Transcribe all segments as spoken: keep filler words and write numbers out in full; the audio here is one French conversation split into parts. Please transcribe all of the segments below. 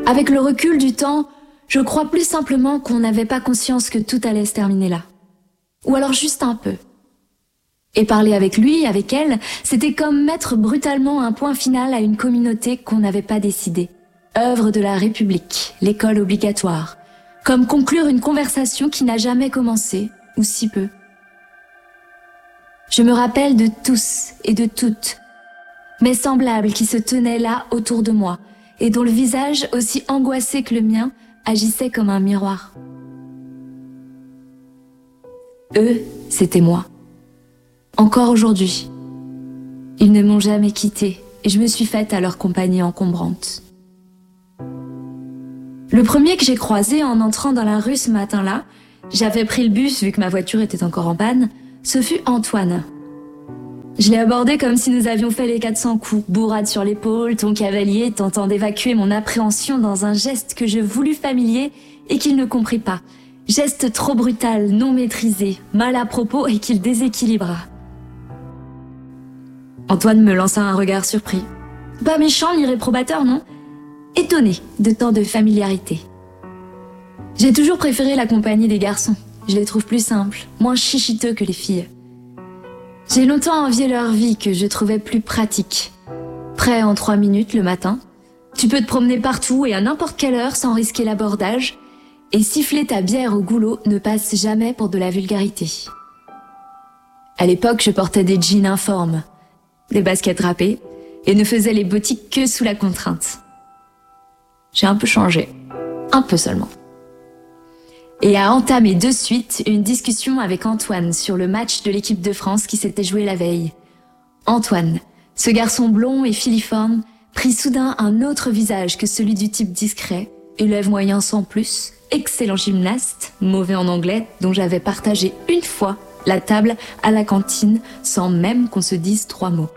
Avec le recul du temps, je crois plus simplement qu'on n'avait pas conscience que tout allait se terminer là. Ou alors juste un peu. Et parler avec lui, avec elle, c'était comme mettre brutalement un point final à une communauté qu'on n'avait pas décidée. Œuvre de la République, l'école obligatoire. Comme conclure une conversation qui n'a jamais commencé, ou si peu. Je me rappelle de tous et de toutes, mes semblables qui se tenaient là autour de moi, et dont le visage, aussi angoissé que le mien, agissait comme un miroir. Eux, c'était moi. Encore aujourd'hui. Ils ne m'ont jamais quittée, et je me suis faite à leur compagnie encombrante. Le premier que j'ai croisé en entrant dans la rue ce matin-là, j'avais pris le bus vu que ma voiture était encore en panne, ce fut Antoine. Je l'ai abordé comme si nous avions fait les quatre cents coups, bourrade sur l'épaule, ton cavalier tentant d'évacuer mon appréhension dans un geste que je voulus familier et qu'il ne comprit pas. Geste trop brutal, non maîtrisé, mal à propos et qu'il déséquilibra. Antoine me lança un regard surpris. Pas méchant ni réprobateur, non ? Étonné de tant de familiarité. J'ai toujours préféré la compagnie des garçons. Je les trouve plus simples, moins chichiteux que les filles. J'ai longtemps envié leur vie que je trouvais plus pratique. Prêt en trois minutes le matin, tu peux te promener partout et à n'importe quelle heure sans risquer l'abordage, et siffler ta bière au goulot ne passe jamais pour de la vulgarité. À l'époque, je portais des jeans informes, des baskets râpées, et ne faisais les boutiques que sous la contrainte. J'ai un peu changé, un peu seulement. Et a entamé de suite une discussion avec Antoine sur le match de l'équipe de France qui s'était joué la veille. Antoine, ce garçon blond et filiforme, prit soudain un autre visage que celui du type discret, élève moyen sans plus, excellent gymnaste, mauvais en anglais, dont j'avais partagé une fois la table à la cantine sans même qu'on se dise trois mots.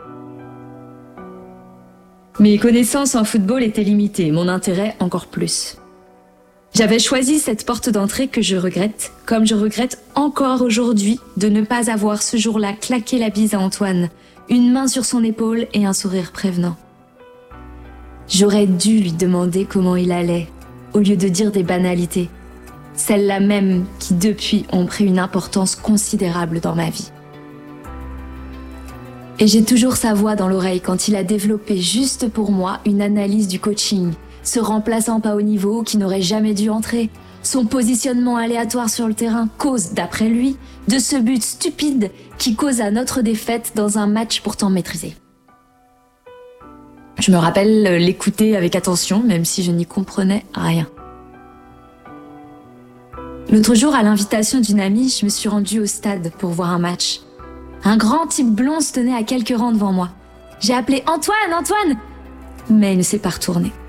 Mes connaissances en football étaient limitées, mon intérêt encore plus. J'avais choisi cette porte d'entrée que je regrette, comme je regrette encore aujourd'hui de ne pas avoir ce jour-là claqué la bise à Antoine, une main sur son épaule et un sourire prévenant. J'aurais dû lui demander comment il allait, au lieu de dire des banalités, celles-là même qui depuis ont pris une importance considérable dans ma vie. Et j'ai toujours sa voix dans l'oreille quand il a développé juste pour moi une analyse du coaching, ce remplaçant pas au niveau qui n'aurait jamais dû entrer, son positionnement aléatoire sur le terrain cause, d'après lui, de ce but stupide qui causa notre défaite dans un match pourtant maîtrisé. Je me rappelle l'écouter avec attention, même si je n'y comprenais rien. L'autre jour, à l'invitation d'une amie, je me suis rendue au stade pour voir un match. Un grand type blond se tenait à quelques rangs devant moi. J'ai appelé « Antoine, Antoine !» mais il ne s'est pas retourné.